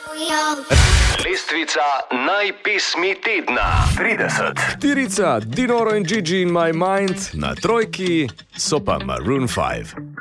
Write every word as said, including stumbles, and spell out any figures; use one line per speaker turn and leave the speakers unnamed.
Lestvica najpesmi tedna. trideset.
Štirica, Dinoro in Gigi in My Mind, na trojki so pa Maroon five.